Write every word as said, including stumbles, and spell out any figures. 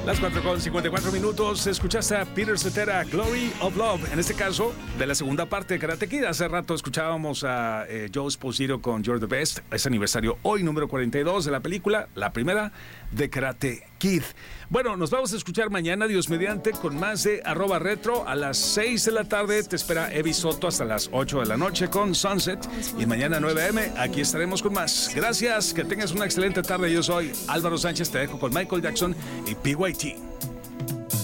Las cuatro con cincuenta y cuatro minutos, escuchaste a Peter Cetera, Glory of Love, en este caso, de la segunda parte de Karate Kid. Hace rato escuchábamos a eh, Joe Esposito con You're the Best, es aniversario hoy, número cuarenta y dos de la película, la primera de Karate Kid. Bueno, nos vamos a escuchar mañana, Dios mediante, con más de arroba retro. A las seis de la tarde te espera Evi Soto hasta las ocho de la noche con Sunset. Y mañana nueve a eme, aquí estaremos con más. Gracias, que tengas una excelente tarde. Yo soy Álvaro Sánchez, te dejo con Michael Jackson y P Y T.